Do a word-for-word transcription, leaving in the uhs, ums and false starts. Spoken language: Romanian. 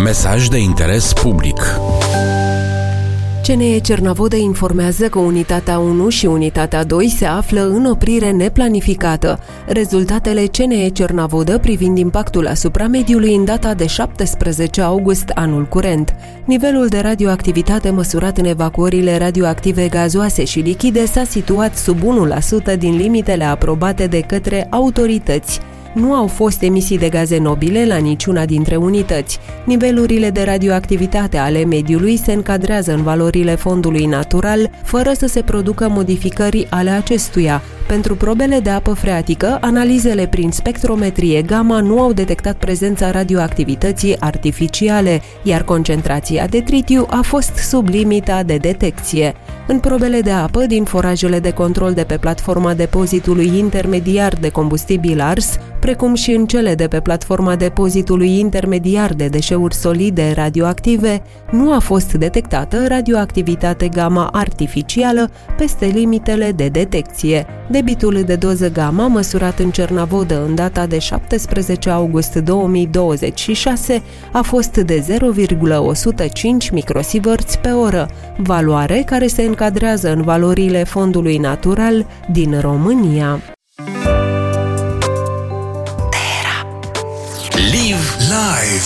Mesaj de interes public. C N E Cernavodă informează că unitatea unu și unitatea doi se află în oprire neplanificată. Rezultatele C N E Cernavodă privind impactul asupra mediului în data de șaptesprezece august anul curent. Nivelul de radioactivitate măsurat în evacuările radioactive gazoase și lichide s-a situat sub unu la sută din limitele aprobate de către autorități. Nu au fost emisii de gaze nobile la niciuna dintre unități. Nivelurile de radioactivitate ale mediului se încadrează în valorile fondului natural, fără să se producă modificări ale acestuia. Pentru probele de apă freatică, analizele prin spectrometrie gamma nu au detectat prezența radioactivității artificiale, iar concentrația de tritiu a fost sub limita de detecție. În probele de apă din forajele de control de pe platforma depozitului intermediar de combustibil ars, precum și în cele de pe platforma depozitului intermediar de deșeuri solide radioactive, nu a fost detectată radioactivitate gamma artificială peste limitele de detecție. Debitul de doză gamma măsurat în Cernavodă în data de șaptesprezece august două mii douăzeci și șase a fost de zero virgulă o sută cinci microsieverts pe oră, valoare care se încadrează în valorile fondului natural din România. Live live